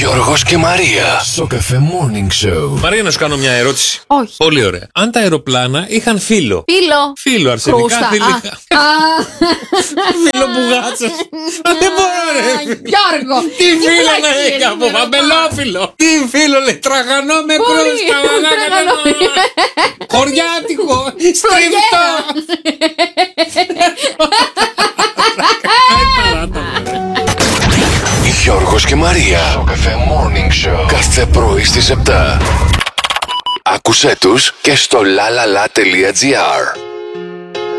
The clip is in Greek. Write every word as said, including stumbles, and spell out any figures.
Γιώργος και Μαρία. Σοκαφέ Morning Show. Μαρία, να σου κάνω μια ερώτηση. Όχι. Πολύ ωραία. Αν τα αεροπλάνα είχαν φύλλο. Φίλο. Φύλλο, αρσενικά, Κρούστα. θηλυκά. Α, Φύλλο μπουγάτσας. Α, δεν μπορώ, ρε. Γιώργω. Τι φύλλο να πλακίες έχει από είναι, αμπελόφυλλο. Τι φύλλο λέει, τραγανό με Μπορεί. κρούστα. Τραγανό. Χωριάτικο. Στριφτό. Γιώργος και Μαρία. Σοκαφέ Morning Show. Κάθε πρωί στις επτά. Άκουσέ τους και στο lalala.gr.